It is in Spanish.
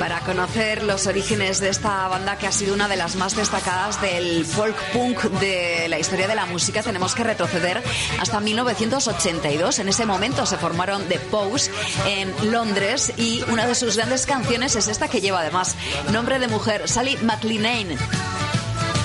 Para conocer los orígenes de esta banda, que ha sido una de las más destacadas del folk punk de la historia de la música, tenemos que retroceder hasta 1982. En ese momento se formaron The Pose en Londres y una de sus grandes canciones es esta, que lleva además nombre de mujer, Sally McLennan.